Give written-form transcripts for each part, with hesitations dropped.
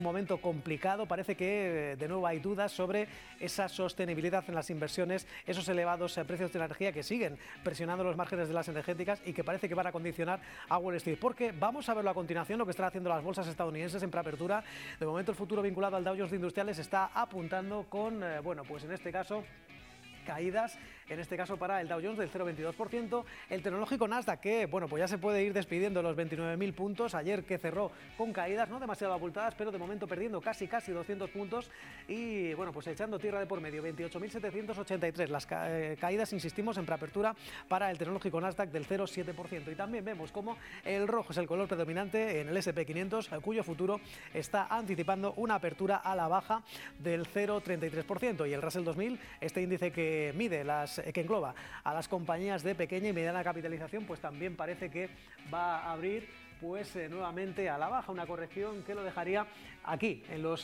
Un momento complicado, parece que de nuevo hay dudas sobre esa sostenibilidad en las inversiones, esos elevados precios de la energía que siguen presionando los márgenes de las energéticas y que parece que van a condicionar a Wall Street. Porque vamos a verlo a continuación, lo que están haciendo las bolsas estadounidenses en preapertura. De momento el futuro vinculado al Dow Jones de Industriales está apuntando con, bueno, pues en este caso, caídas, en este caso para el Dow Jones del 0,22%, el tecnológico Nasdaq que, bueno, pues ya se puede ir despidiendo los 29.000 puntos, ayer que cerró con caídas, no demasiado abultadas, pero de momento perdiendo casi 200 puntos y, bueno, pues echando tierra de por medio, 28.783, las caídas, insistimos, en preapertura para el tecnológico Nasdaq del 0,7%, y también vemos como el rojo es el color predominante en el S&P 500, cuyo futuro está anticipando una apertura a la baja del 0,33%, y el Russell 2000, este índice que mide que engloba a las compañías de pequeña y mediana capitalización, pues también parece que va a abrir pues nuevamente a la baja, una corrección que lo dejaría aquí en los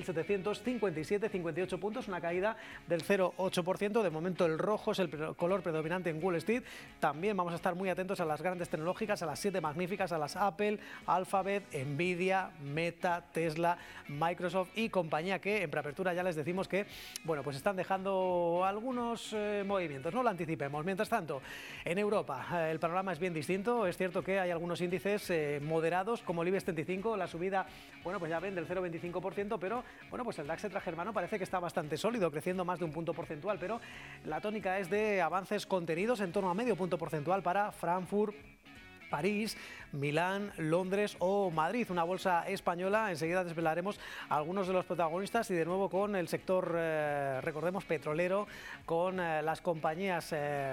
2.757,58 puntos, una caída del 0,8%. De momento el rojo es el color predominante en Wall Street. También vamos a estar muy atentos a las grandes tecnológicas, a las 7 magníficas, a las Apple, Alphabet, Nvidia, Meta, Tesla, Microsoft y compañía, que en preapertura ya les decimos que, bueno, pues están dejando algunos movimientos, no lo anticipemos. Mientras tanto, en Europa el panorama es bien distinto. Es cierto que hay algunos índices moderados, como el IBEX 35, la subida, bueno, pues ya ven, del 0,25%, pero bueno, pues el DAX germano parece que está bastante sólido, creciendo más de un punto porcentual, pero la tónica es de avances contenidos en torno a medio punto porcentual para Frankfurt, París, Milán, Londres o Madrid. Una bolsa española, enseguida desvelaremos algunos de los protagonistas, y de nuevo con el sector, recordemos, petrolero, con las compañías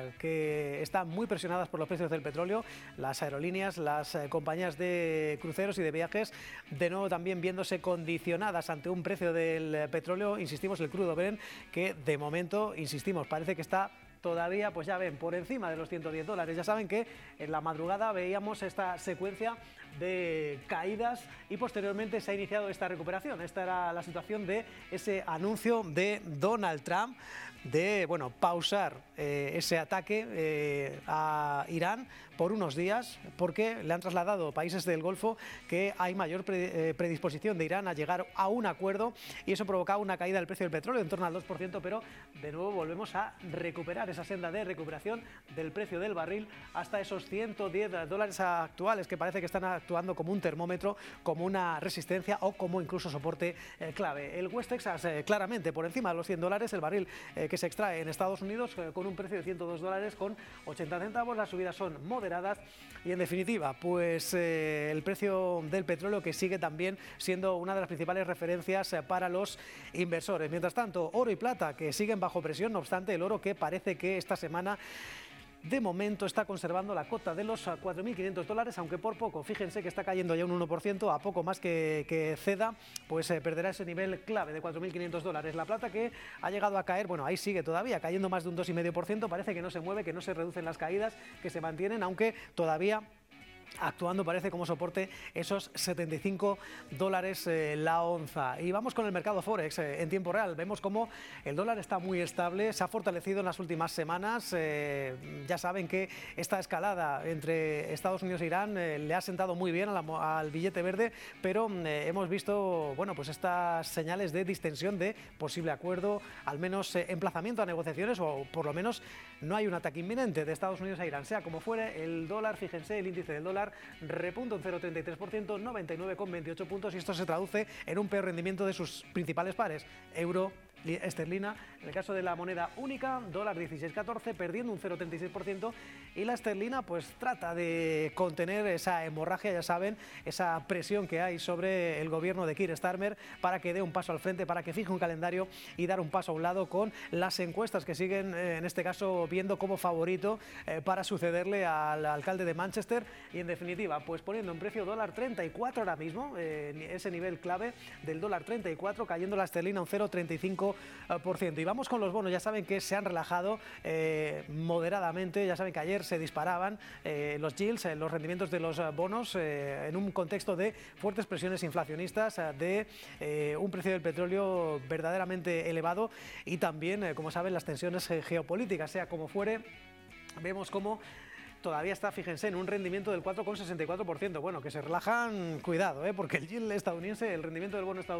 que están muy presionadas por los precios del petróleo, las aerolíneas, las compañías de cruceros y de viajes, de nuevo también viéndose condicionadas ante un precio del petróleo, insistimos, el crudo Brent, que de momento, insistimos, parece que está todavía, pues ya ven, por encima de los $110. Ya saben que en la madrugada veíamos esta secuencia de caídas y posteriormente se ha iniciado esta recuperación. Esta era la situación de ese anuncio de Donald Trump de, bueno, pausar ese ataque a Irán por unos días, porque le han trasladado países del Golfo que hay mayor predisposición de Irán a llegar a un acuerdo, y eso provocaba una caída del precio del petróleo en torno al 2%, pero de nuevo volvemos a recuperar esa senda de recuperación del precio del barril hasta esos $110 actuales, que parece que están actuando como un termómetro, como una resistencia o como incluso soporte clave. El West Texas claramente por encima de los $100, el barril que se extrae en Estados Unidos con un precio de $102 con 80 centavos. Las subidas son moderadas y, en definitiva, pues el precio del petróleo, que sigue también siendo una de las principales referencias para los inversores. Mientras tanto, oro y plata que siguen bajo presión, no obstante el oro, que parece que esta semana de momento está conservando la cota de los $4.500, aunque por poco. Fíjense que está cayendo ya un 1%, a poco más que ceda, pues perderá ese nivel clave de $4.500. La plata, que ha llegado a caer, bueno, ahí sigue todavía, cayendo más de un 2,5%, parece que no se mueve, que no se reducen las caídas, que se mantienen, aunque todavía actuando parece como soporte esos $75 la onza. Y vamos con el mercado Forex en tiempo real. Vemos como el dólar está muy estable, se ha fortalecido en las últimas semanas. Ya saben que esta escalada entre Estados Unidos e Irán le ha sentado muy bien al billete verde, pero hemos visto, bueno, pues estas señales de distensión, de posible acuerdo, al menos emplazamiento a negociaciones, o por lo menos no hay un ataque inminente de Estados Unidos a Irán. Sea como fuere, el dólar, fíjense, el índice del dólar repunta un 0,33%, 99,28 puntos, y esto se traduce en un peor rendimiento de sus principales pares, euro, esterlina. En el caso de la moneda única, dólar 16,14, perdiendo un 0,36%, y la esterlina pues trata de contener esa hemorragia, ya saben, esa presión que hay sobre el gobierno de Keir Starmer para que dé un paso al frente, para que fije un calendario y dar un paso a un lado, con las encuestas que siguen, en este caso, viendo como favorito para sucederle al alcalde de Manchester, y en definitiva, pues poniendo en precio dólar 34 ahora mismo, ese nivel clave del dólar 34, cayendo la esterlina un 0,35%. Y vamos con los bonos. Ya saben que se han relajado moderadamente. Ya saben que ayer se disparaban los yields, los rendimientos de los bonos, en un contexto de fuertes presiones inflacionistas, de un precio del petróleo verdaderamente elevado, y también, como saben, las tensiones geopolíticas. Sea como fuere, vemos cómo todavía está, fíjense, en un rendimiento del 4,64%. Bueno, que se relajan, cuidado, porque el yield estadounidense, el rendimiento del bono estadounidense